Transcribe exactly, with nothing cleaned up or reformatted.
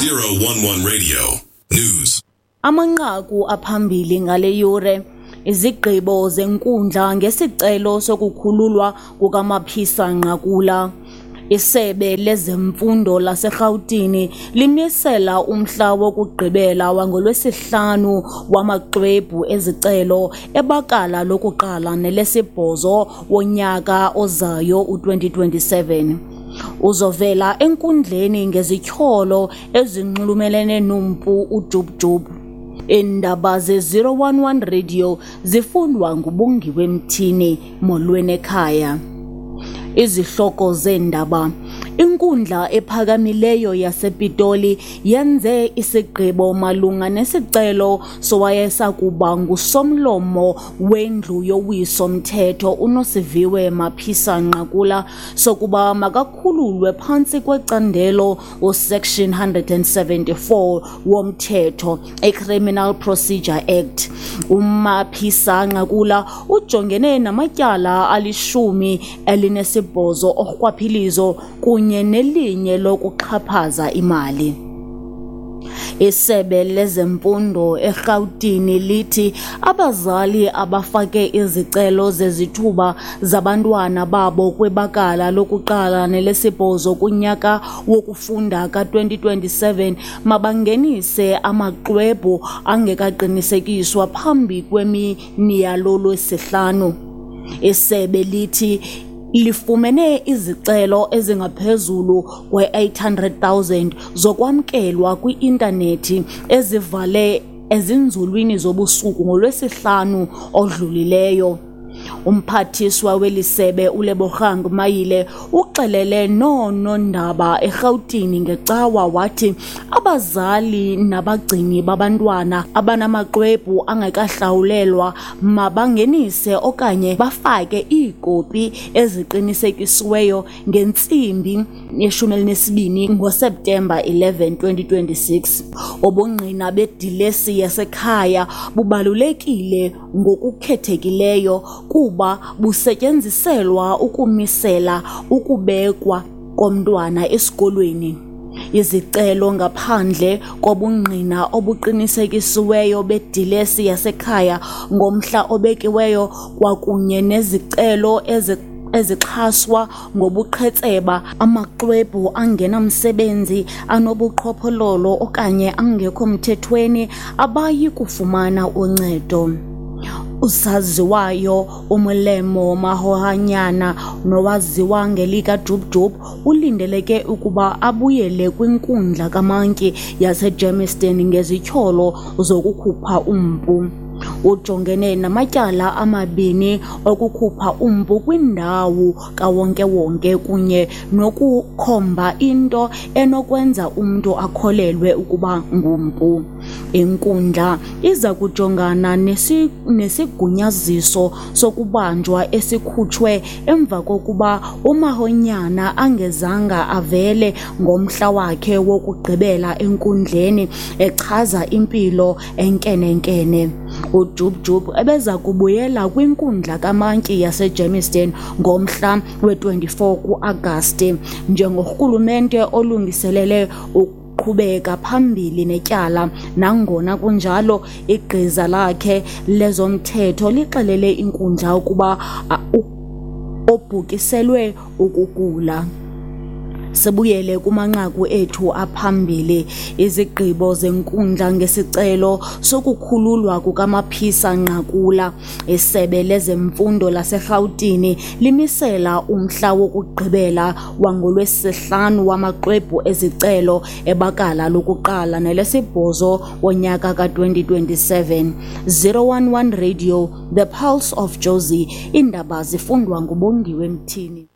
zero one one Radio News. Amanqaku aphambili ngale yure izigqibo zenkundla ngesicelo sokukhululwa kukaMaphisa Nqakula. Isebe lezemfundo laseGauteng limisela umhla wokugqibela wangolwesihlanu wamaxwebhu ezicelo ebakala lokuqala nelesibhozo wonyaka ozayo u-twenty twenty-seven. Uzovela enkundleni ngezityholo ezinxulumelene nompu uJubJub. Indaba ze zero one one Radio zifundwa nguBongiwe Mthini molweni ekhaya. Izihloko zendaba. Inkundla ephakamileyo yasePitoli yenze isigqibo malunga nesicelo sowayesakuba ngusomlomo wendlu yowiso mthetho uNosiviwe Maphisa Nqakula sokuba makakhululwe phantsi kwecandelo uSection one seventy-four womthetho eCriminal Procedure Act. uMaphisa Nqakula ujongene namatyala alishumi elinesibhozo orhwaphilizo kunye nelinye lokuxhaphaza imali. Isebe lezemfundo eGauteng lithi abazali abafake izicelo zezithuba zabantwana babo kwibakala lokuqala nelesibhozo kunyaka wokufunda ka-twenty twenty-seven mabangenise amaxwebhu angekaqinisekiswa phambi kwemini yalo lwesihlanu. Isebe lithi lifumene izicelo ezingaphezulu kwe-eight hundred thousand zokwamkelwa kwi-intanethi ezivale ezinzulwini zobusuku ngolwesihlanu odlulileyo. Umphathiswa welisebe uLebogang Mayile uxelele noonondaba eGauteng ngecawa wathi abazali nabagcini babantwana abanamaxwebhu angekahlawulelwa mabangenise okanye bafake iikopi eziqinisekisiweyo ngentsimbi yeshumi elinesibini ngoSeptemba eleventh twenty twenty-six. Ubungqina bedilesi yasekhaya bubalulekile ngokukhethekileyo kuba busetyenziselwa ukumisela ukubekwa komntwana esikolweni. Izicelo ngaphandle kobungqina obuqinisekisiweyo bedilesi yasekhaya ngomhla obekiweyo kwakunye nezicelo ezi ezixhaswa ngobuqhetseba amaxwebhu angenamsebenzi anobuqhophololo okanye angekho mthethweni abayi kufumana uncedo. Usaziwayo uMolemo Mahohanyana nowaziwa ngelika Jubjub ulindeleke ukuba abuyele kwinkundla kaMantyi yaseGermiston ngezityholo zokukhupha umpu. Ujongene namatyala amabini okukhupha umpu kwindawo kawonke-wonke kunye nokukhomba into enokwenza umntu akholelwe ukuba ngumpu. Inkundla iza kujongana nesi, nesigunyaziso sokubanjwa esikhutshwe emva kokuba uMahonyana angezanga avele ngomhla wakhe wokugqibela enkundleni echaza impilo enkenenkene. uJubJub ebeza kubuyela kwinkundla kaMantyi yaseGermiston ngomhla we-twenty-four kuAgasti njengorhulumente olungiselele qhubeka phambili netyala. Nangona kunjalo igqiza lakhe lezomthetho lixelele inkundla ukuba obhukiselwe ukugula. Sebuyele kumanqaku ethu aphambili. Izigqibo zenkundla ngesicelo sokukhululwa kukaMaphisa Nqakula. Isebe lezemfundo laseGauteng limisela umhla wokugqibela wangolwesihlanu wamaxwebhu ezicelo ebakala lokuqala nelesibhozo wonyaka ka-twenty twenty-seven. zero one one Radio, The Pulse of Jozi. Indaba zifundwa nguBongiwe Mthini.